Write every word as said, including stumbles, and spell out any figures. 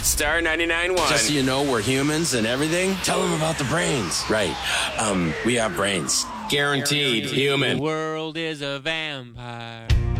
Star ninety-nine point one. Just so you know, we're humans and everything. Tell them about the brains. Right. Um, we have brains. Guaranteed human. The world is a vampire.